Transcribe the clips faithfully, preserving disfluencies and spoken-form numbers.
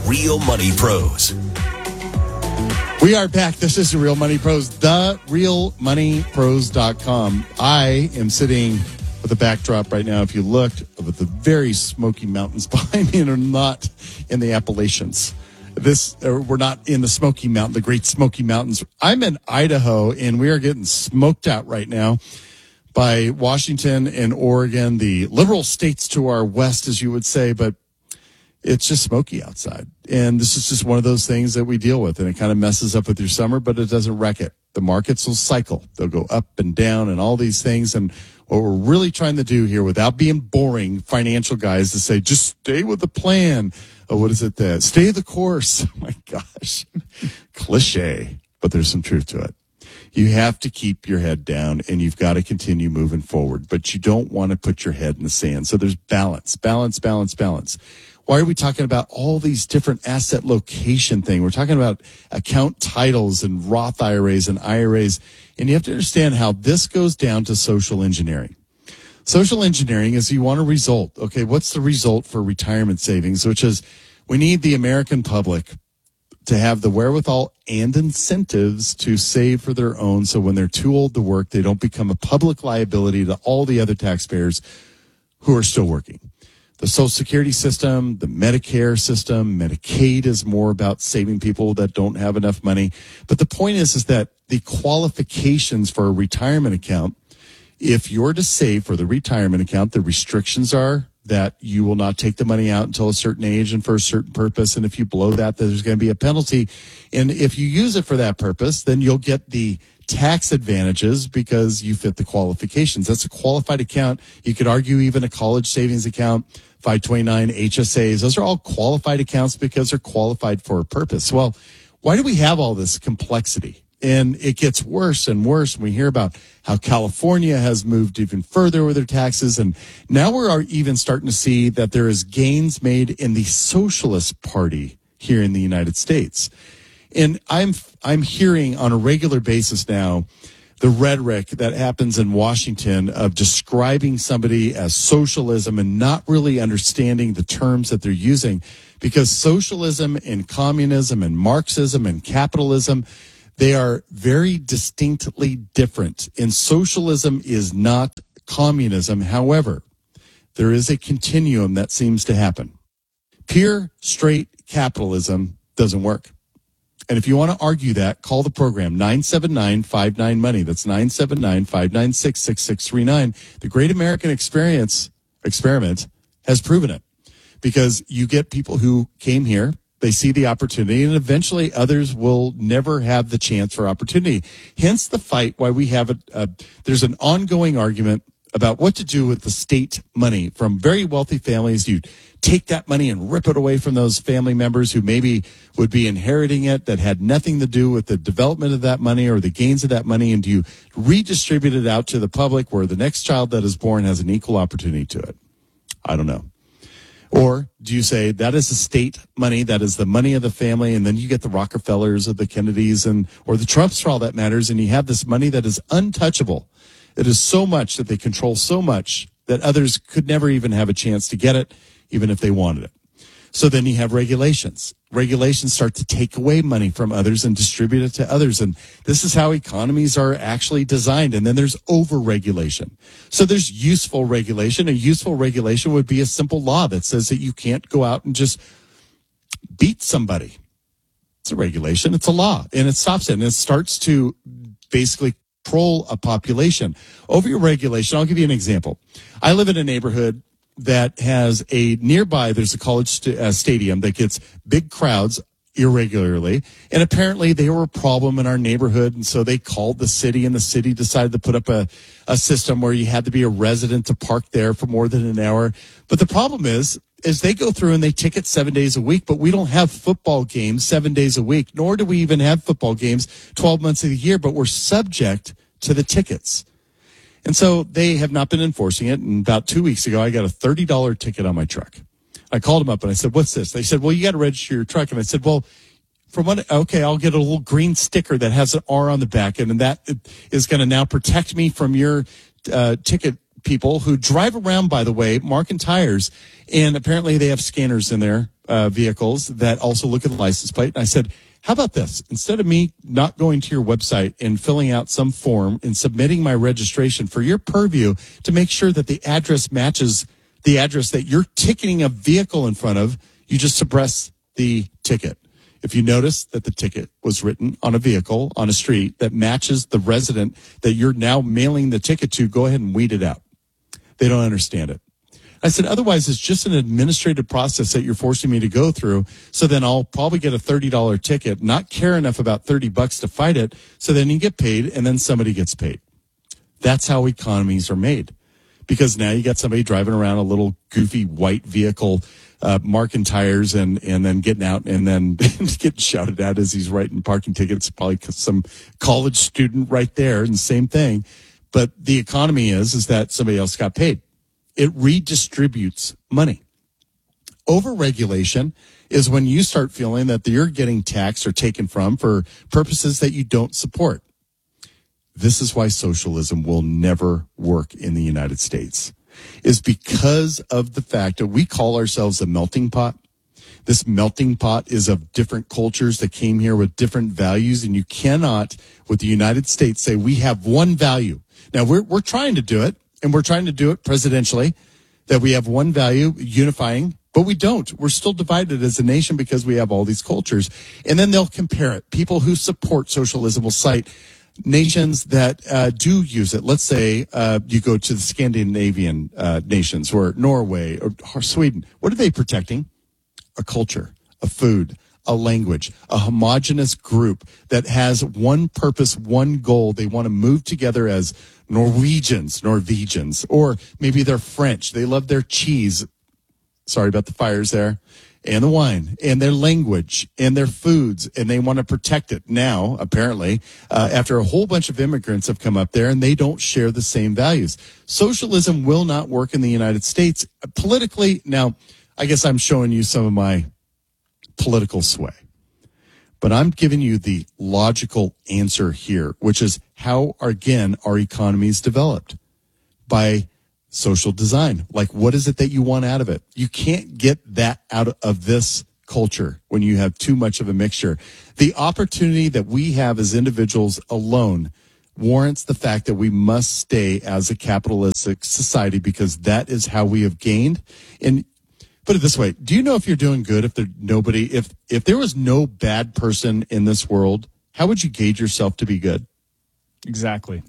Real Money Pros. We are back. This is the Real Money Pros, the real money pros dot com. I am sitting with a backdrop right now, if you looked, with the very smoky mountains behind me, and are not in the Appalachians. This uh, we're not in the Smoky Mountain, the Great Smoky Mountains. I'm in Idaho, and we are getting smoked out right now by Washington and Oregon, the liberal states to our west, as you would say, but it's just smoky outside. And this is just one of those things that we deal with, and it kind of messes up with your summer, but it doesn't wreck it. The markets will cycle. They'll go up and down and all these things. And what we're really trying to do here, without being boring financial guys, to say, just stay with the plan. Oh, what is it that? Stay the course. Oh, my gosh. Cliche, but there's some truth to it. You have to keep your head down, and you've got to continue moving forward, but you don't want to put your head in the sand. So there's balance, balance, balance, balance. Why are we talking about all these different asset location things? We're talking about account titles and Roth I R As and I R As, and you have to understand how this goes down to social engineering. Social engineering is you want a result. Okay, what's the result for retirement savings, which is we need the American public to have the wherewithal and incentives to save for their own, so when they're too old to work, they don't become a public liability to all the other taxpayers who are still working. The Social Security system, the Medicare system, Medicaid is more about saving people that don't have enough money. But the point is, is that the qualifications for a retirement account, if you're to save for the retirement account, the restrictions are that you will not take the money out until a certain age and for a certain purpose. And if you blow that, there's going to be a penalty. And if you use it for that purpose, then you'll get the tax advantages because you fit the qualifications. That's a qualified account. You could argue even a college savings account, five twenty-nine H S As. Those are all qualified accounts because they're qualified for a purpose. Well, why do we have all this complexity? And it gets worse and worse. We hear about how California has moved even further with their taxes. And now we're even starting to see that there is gains made in the Socialist Party here in the United States. And I'm I'm hearing on a regular basis now the rhetoric that happens in Washington of describing somebody as socialism and not really understanding the terms that they're using, because socialism and communism and Marxism and capitalism, they are very distinctly different. And socialism is not communism. However, there is a continuum that seems to happen. Pure, straight capitalism doesn't work. And if you want to argue that, call the program, nine seven nine, five nine, money. That's nine seven nine, five nine six, six six three nine. The Great American Experience Experiment has proven it, because you get people who came here, they see the opportunity, and eventually others will never have the chance for opportunity. Hence the fight why we have a, a there's an ongoing argument about what to do with the state money from very wealthy families. You take that money and rip it away from those family members who maybe would be inheriting it, that had nothing to do with the development of that money or the gains of that money, and do you redistribute it out to the public where the next child that is born has an equal opportunity to it? I don't know. Or do you say that is the state money, that is the money of the family, and then you get the Rockefellers or the Kennedys and or the Trumps for all that matters, and you have this money that is untouchable. It is so much that they control so much that others could never even have a chance to get it, even if they wanted it. So then you have regulations. Regulations start to take away money from others and distribute it to others. And this is how economies are actually designed. And then there's over-regulation. So there's useful regulation. A useful regulation would be a simple law that says that you can't go out and just beat somebody. It's a regulation. It's a law. And it stops it. And it starts to basically control a population. Over your regulation, I'll give you an example. I live in a neighborhood that has a nearby, there's a college st- uh, stadium that gets big crowds irregularly. And apparently they were a problem in our neighborhood. And so they called the city, and the city decided to put up a, a system where you had to be a resident to park there for more than an hour. But the problem is, is they go through and they ticket seven days a week, but we don't have football games seven days a week, nor do we even have football games twelve months of the year, but we're subject to the tickets. And so they have not been enforcing it. And about two weeks ago, I got a thirty dollars ticket on my truck. I called them up and I said, what's this? They said, well, you got to register your truck. And I said, well, from what, okay, I'll get a little green sticker that has an R on the back. And that is going to now protect me from your uh, ticket people who drive around, by the way, marking tires, and apparently they have scanners in their uh, vehicles that also look at the license plate. And I said, how about this? Instead of me not going to your website and filling out some form and submitting my registration for your purview to make sure that the address matches the address that you're ticketing a vehicle in front of, you just suppress the ticket. If you notice that the ticket was written on a vehicle on a street that matches the resident that you're now mailing the ticket to, go ahead and weed it out. They don't understand it. I said, otherwise, it's just an administrative process that you're forcing me to go through. So then I'll probably get a thirty dollars ticket, not care enough about thirty bucks to fight it. So then you get paid and then somebody gets paid. That's how economies are made. Because now you got somebody driving around a little goofy white vehicle, uh, marking tires and, and then getting out and then getting shouted at as he's writing parking tickets. Probably some college student right there and the same thing. But the economy is, is that somebody else got paid. It redistributes money. Overregulation is when you start feeling that you're getting taxed or taken from for purposes that you don't support. This is why socialism will never work in the United States, is because of the fact that we call ourselves a melting pot. This melting pot is of different cultures that came here with different values, and you cannot, with the United States, say we have one value. Now, we're we're trying to do it, and we're trying to do it presidentially, that we have one value, unifying, but we don't. We're still divided as a nation because we have all these cultures. And then they'll compare it. People who support socialism will cite nations that uh, do use it. Let's say uh, you go to the Scandinavian uh, nations or Norway or, or Sweden. What are they protecting? A culture, a food, a language, a homogenous group that has one purpose, one goal. They want to move together as Norwegians, Norwegians, or maybe they're French. They love their cheese. Sorry about the fires there. And the wine, and their language, and their foods, and they want to protect it now, apparently, uh, after a whole bunch of immigrants have come up there, and they don't share the same values. Socialism will not work in the United States. Politically, now, I guess I'm showing you some of my political sway. But I'm giving you the logical answer here, which is how, again, our economy is developed by social design. Like, what is it that you want out of it? You can't get that out of this culture when you have too much of a mixture. The opportunity that we have as individuals alone warrants the fact that we must stay as a capitalistic society because that is how we have gained. And put it this way, do you know if you're doing good if there nobody if if there was no bad person in this world, how would you gauge yourself to be good? Exactly.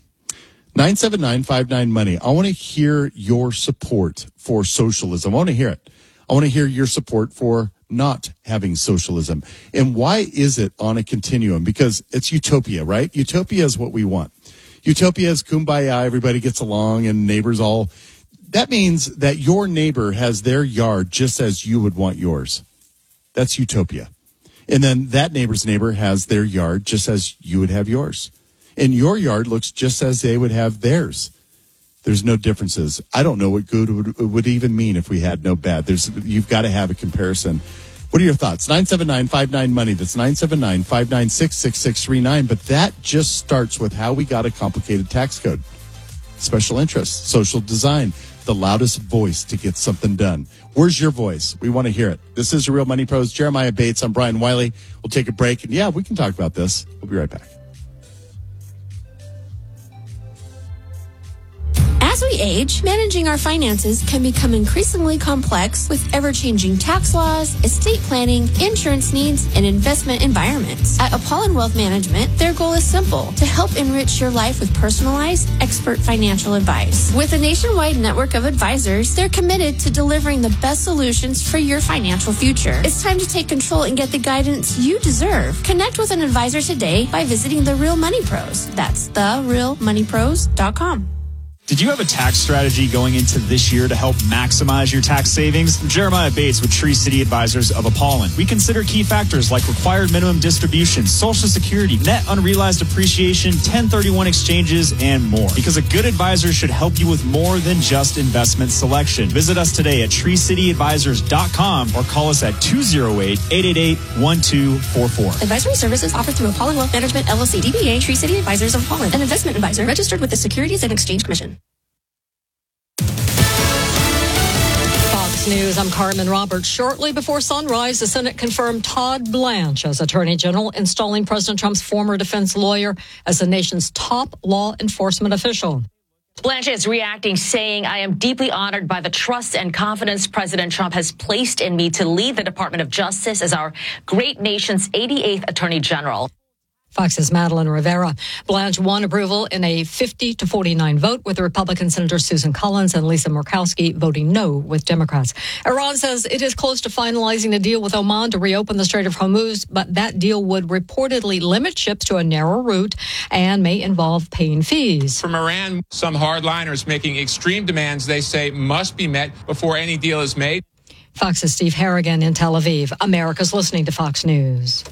nine seven nine five nine money. I want to hear your support for socialism. I want to hear it. I want to hear your support for not having socialism. And why is it on a continuum? Because it's utopia, right? Utopia is what we want. Utopia is kumbaya, everybody gets along and neighbors all. That means that your neighbor has their yard just as you would want yours. That's utopia. And then that neighbor's neighbor has their yard just as you would have yours. And your yard looks just as they would have theirs. There's no differences. I don't know what good would, would even mean if we had no bad. There's, you've got to have a comparison. What are your thoughts? nine seven nine five nine money. That's nine seven nine five nine six six six three nine. But that just starts with how we got a complicated tax code. Special interest, social design, the loudest voice to get something done. Where's your voice? We want to hear it. This is the Real Money Pros. Jeremiah Bates. I'm Brian Wiley. We'll take a break. And yeah, we can talk about this. We'll be right back. As we age, managing our finances can become increasingly complex with ever-changing tax laws, estate planning, insurance needs, and investment environments. At Apollon Wealth Management, their goal is simple: to help enrich your life with personalized, expert financial advice. With a nationwide network of advisors, they're committed to delivering the best solutions for your financial future. It's time to take control and get the guidance you deserve. Connect with an advisor today by visiting The Real Money Pros. That's the real money pros dot com. Did you have a tax strategy going into this year to help maximize your tax savings? I'm Jeremiah Bates with Tree City Advisors of Apollon. We consider key factors like required minimum distributions, Social Security, net unrealized appreciation, ten thirty-one exchanges, and more. Because a good advisor should help you with more than just investment selection. Visit us today at tree city advisors dot com or call us at two oh eight, eight eight eight, one two four four. Advisory services offered through Apollon Wealth Management, L L C, D B A, Tree City Advisors of Apollon, an investment advisor registered with the Securities and Exchange Commission. Fox News, I'm Carmen Roberts. Shortly before sunrise, the Senate confirmed Todd Blanche as Attorney General, installing President Trump's former defense lawyer as the nation's top law enforcement official. Blanche is reacting, saying, I am deeply honored by the trust and confidence President Trump has placed in me to lead the Department of Justice as our great nation's eighty-eighth Attorney General. Fox's Madeline Rivera. Blanche won approval in a fifty to forty-nine vote, with Republican Senators Susan Collins and Lisa Murkowski voting no with Democrats. Iran says it is close to finalizing a deal with Oman to reopen the Strait of Hormuz, but that deal would reportedly limit ships to a narrow route and may involve paying fees. From Iran, some hardliners making extreme demands they say must be met before any deal is made. Fox's Steve Harrigan in Tel Aviv. America's listening to Fox News.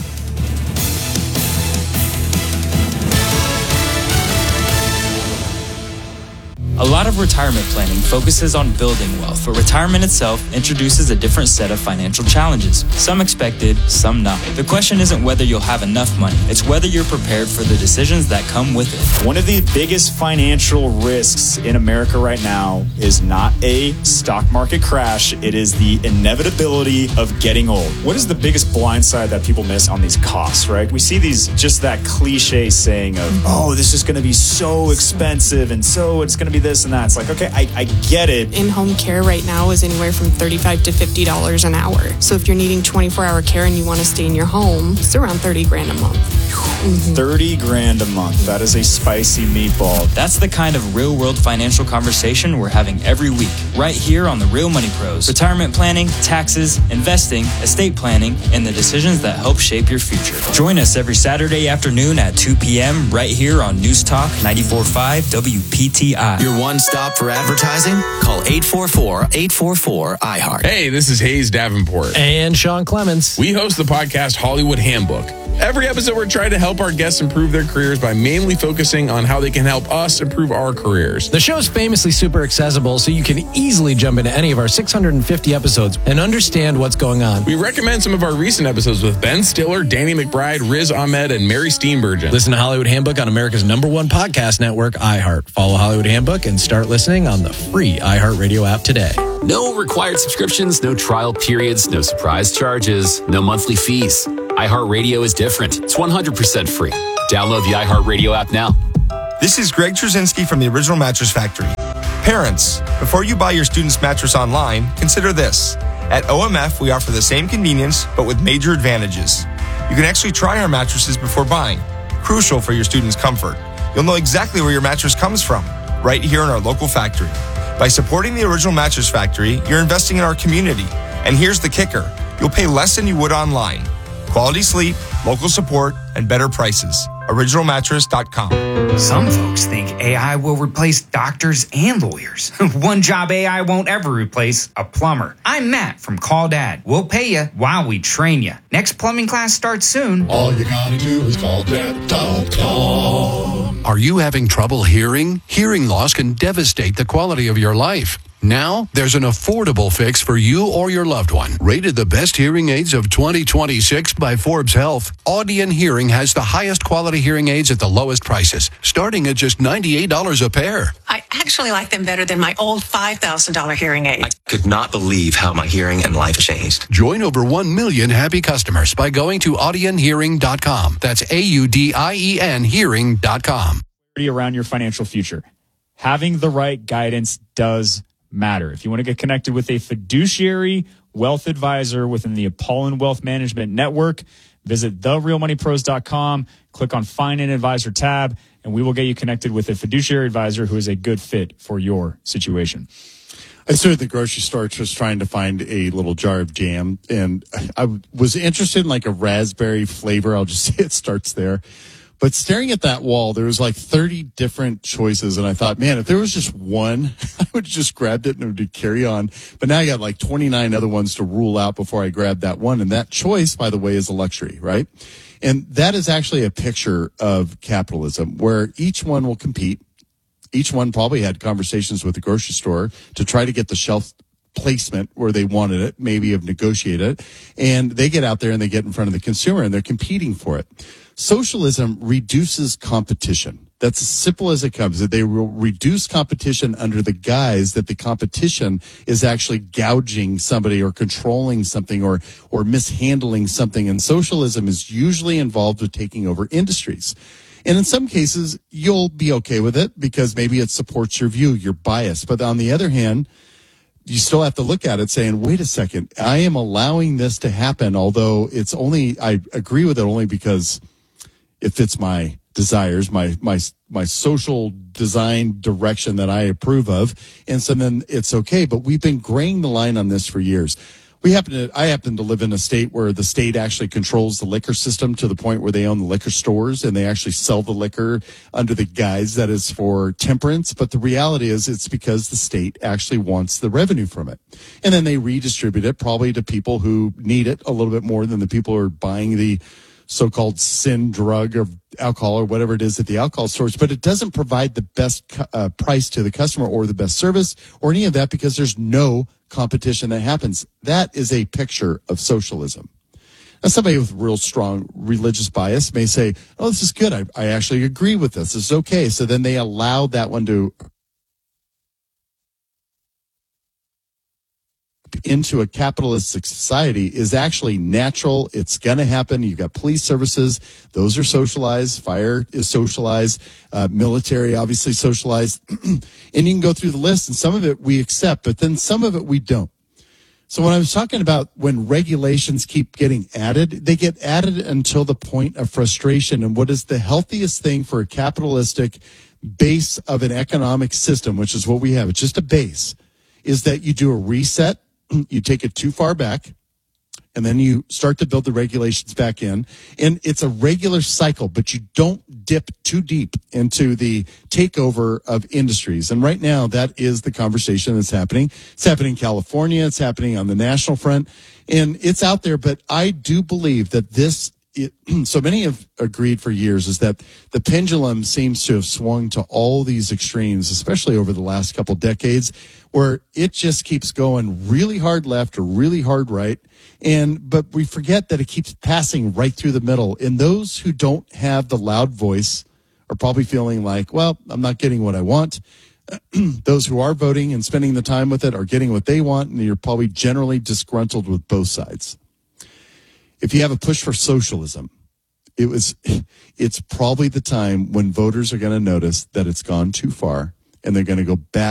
A lot of retirement planning focuses on building wealth, but retirement itself introduces a different set of financial challenges. Some expected, some not. The question isn't whether you'll have enough money, it's whether you're prepared for the decisions that come with it. One of the biggest financial risks in America right now is not a stock market crash, it is the inevitability of getting old. What is the biggest blind side that people miss on these costs, right? We see these, just that cliche saying of, oh, this is going to be so expensive and so it's going to be this and that. It's like, okay, I, I get it. In-home care right now is anywhere from thirty-five to fifty dollars an hour. So if you're needing twenty-four hour care and you want to stay in your home, it's around thirty grand a month. Mm-hmm. thirty grand a month. That is a spicy meatball. That's the kind of real-world financial conversation we're having every week, right here on The Real Money Pros. Retirement planning, taxes, investing, estate planning, and the decisions that help shape your future. Join us every Saturday afternoon at two p.m. right here on News Talk ninety-four point five W P T I. Your one stop for advertising? Call eight four four, eight four four, I heart. Hey, this is Hayes Davenport. And Sean Clements. We host the podcast Hollywood Handbook. Every episode, we're trying to help our guests improve their careers by mainly focusing on how they can help us improve our careers. The show is famously super accessible, so you can easily jump into any of our six hundred fifty episodes and understand what's going on. We recommend some of our recent episodes with Ben Stiller, Danny McBride, Riz Ahmed, and Mary Steenburgen. Listen to Hollywood Handbook on America's number one podcast network, iHeart. Follow Hollywood Handbook and start listening on the free iHeartRadio app today. No required subscriptions, no trial periods, no surprise charges, no monthly fees. iHeartRadio is different. It's one hundred percent free. Download the iHeartRadio app now. This is Greg Trzynski from the Original Mattress Factory. Parents, before you buy your student's mattress online, consider this. At O M F, we offer the same convenience, but with major advantages. You can actually try our mattresses before buying, crucial for your student's comfort. You'll know exactly where your mattress comes from, right here in our local factory. By supporting the Original Mattress Factory, you're investing in our community. And here's the kicker. You'll pay less than you would online. Quality sleep, local support, and better prices. original mattress dot com. Some folks think A I will replace doctors and lawyers. One job A I won't ever replace: a plumber. I'm Matt from Call Dad. We'll pay you while we train you. Next plumbing class starts soon. All you gotta do is call dad dot com. Are you having trouble hearing? Hearing loss can devastate the quality of your life. Now, there's an affordable fix for you or your loved one. Rated the best hearing aids of twenty twenty-six by Forbes Health, Audion Hearing has the highest quality hearing aids at the lowest prices, starting at just ninety-eight dollars a pair. I actually like them better than my old five thousand dollars hearing aid. I could not believe how my hearing and life changed. Join over one million happy customers by going to audion hearing dot com. That's A U D I E N hearing dot com. Around your financial future. Having the right guidance does matter. If you want to get connected with a fiduciary wealth advisor within the Apollon Wealth Management Network, visit the real money pros dot com, click on Find an Advisor tab, and we will get you connected with a fiduciary advisor who is a good fit for your situation. I stood at the grocery store just trying to find a little jar of jam, and I was interested in like a raspberry flavor. I'll just say it starts there. But staring at that wall, there was like thirty different choices, and I thought, man, if there was just one, I would have just grabbed it and it would carry on. But now I got like twenty-nine other ones to rule out before I grab that one. And that choice, by the way, is a luxury, right? And that is actually a picture of capitalism where each one will compete. Each one probably had conversations with the grocery store to try to get the shelf placement where they wanted it, maybe have negotiated it. And they get out there and they get in front of the consumer and they're competing for it. Socialism reduces competition. That's as simple as it comes. That they will reduce competition under the guise that the competition is actually gouging somebody or controlling something or or mishandling something. And socialism is usually involved with taking over industries. And in some cases, you'll be okay with it because maybe it supports your view, your bias. But on the other hand, you still have to look at it saying, wait a second, I am allowing this to happen, although it's only, I agree with it only because it fits my desires, my my my social design direction that I approve of, and so then it's okay. But we've been graying the line on this for years. We happen to, I happen to live in a state where the state actually controls the liquor system to the point where they own the liquor stores and they actually sell the liquor under the guise that is for temperance. But the reality is it's because the state actually wants the revenue from it. And then they redistribute it probably to people who need it a little bit more than the people who are buying the so-called sin drug of alcohol or whatever it is at the alcohol stores, but it doesn't provide the best uh, price to the customer or the best service or any of that because there's no competition that happens. That is a picture of socialism. Now, somebody with real strong religious bias may say, oh, this is good. I, I actually agree with this. This is okay. So then they allow that one to into a capitalistic society is actually natural. It's going to happen. You've got police services. Those are socialized. Fire is socialized. Uh, military, obviously socialized. And you can go through the list, and some of it we accept, but then some of it we don't. So when I was talking about when regulations keep getting added, they get added until the point of frustration. And what is the healthiest thing for a capitalistic base of an economic system, which is what we have, it's just a base, is that you do a reset. You take it too far back, and then you start to build the regulations back in. And it's a regular cycle, but you don't dip too deep into the takeover of industries. And right now, that is the conversation that's happening. It's happening in California. It's happening on the national front. And it's out there, but I do believe that this It, so many have agreed for years is that the pendulum seems to have swung to all these extremes, especially over the last couple decades, where it just keeps going really hard left or really hard right. And, but we forget that it keeps passing right through the middle. And those who don't have the loud voice are probably feeling like, well, I'm not getting what I want. Those who are voting and spending the time with it are getting what they want. And you're probably generally disgruntled with both sides. If you have a push for socialism, it was, it's probably the time when voters are going to notice that it's gone too far and they're going to go back